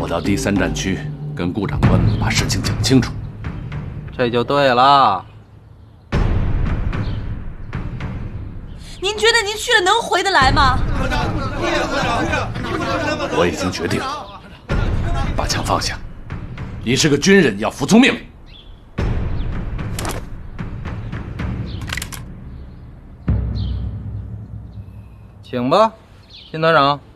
我到第3战区跟顾长官把事情讲清楚。 这就对了。 您觉得您去了能回得来吗？ 我已经决定了，把枪放下。你是个军人，要服从命令。 请吧，辛团长。